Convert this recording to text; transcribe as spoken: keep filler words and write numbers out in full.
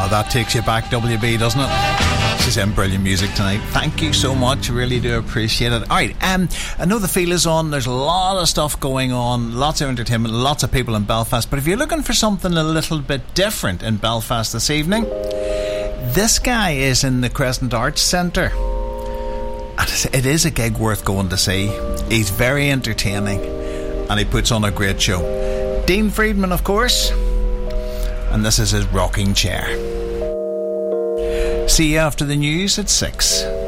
that takes you back, W B, doesn't it? She's in brilliant music tonight. Thank you so much. Really do appreciate it. Alright, um, I know the feel is on. There's a lot of stuff going on. Lots of entertainment. Lots of people in Belfast. But if you're looking for something a little bit different in Belfast this evening, this guy is in the Crescent Arts Centre. It is a gig worth going to see. He's very entertaining and he puts on a great show. Dean Friedman, of course. And this is his rocking chair. See you after the news at six.